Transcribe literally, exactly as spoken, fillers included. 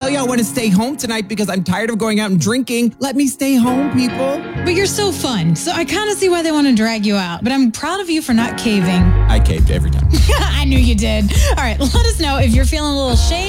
tell you I want to stay home tonight because I'm tired of going out and drinking. Let me stay home, people. But you're so fun, so I kind of see why they want to drag you out. But I'm proud of you for not caving. I caved every time. I knew you did. All right, let us know if you're feeling a little shame